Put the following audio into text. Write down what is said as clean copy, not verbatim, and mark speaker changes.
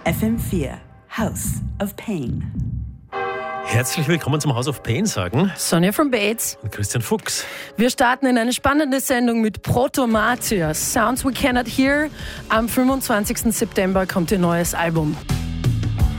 Speaker 1: FM4, House of Pain.
Speaker 2: Herzlich willkommen zum House of Pain, sagen
Speaker 3: Sonja von Bates
Speaker 2: und Christian Fuchs.
Speaker 3: Wir starten in eine spannende Sendung mit Protomatia, Sounds We Cannot Hear. Am 25. September kommt ihr neues Album.